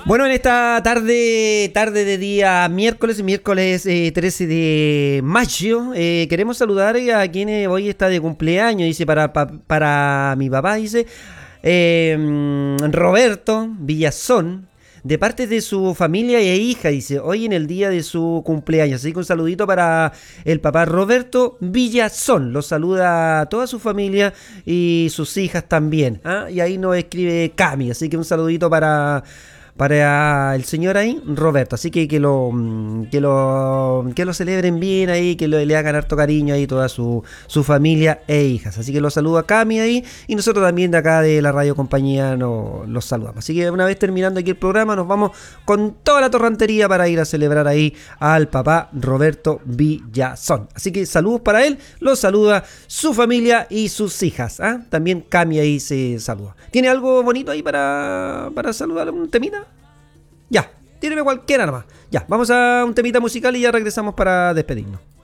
Bueno, en esta tarde de día miércoles 13 de mayo, queremos saludar a quien hoy está de cumpleaños, dice, para mi papá, dice, Roberto Villazón, de parte de su familia e hija, dice, hoy en el día de su cumpleaños. Así que un saludito para el papá Roberto Villazón. Lo saluda a toda su familia y sus hijas también. ¿Ah? Y ahí nos escribe Cami. Así que un saludito para el señor ahí, Roberto. Así que lo celebren bien ahí, que le hagan harto cariño ahí toda su familia e hijas. Así que lo saludo a Cami ahí, y nosotros también de acá de la radio compañía los saludamos. Así que una vez terminando aquí el programa, nos vamos con toda la torrantería para ir a celebrar ahí al papá Roberto Villazón. Así que saludos para él, los saluda su familia y sus hijas. ¿Ah? También Cami ahí se saluda. ¿Tiene algo bonito ahí para saludar, un temita? Ya, tíreme cualquiera nomás. Ya, vamos a un temita musical y ya regresamos para despedirnos.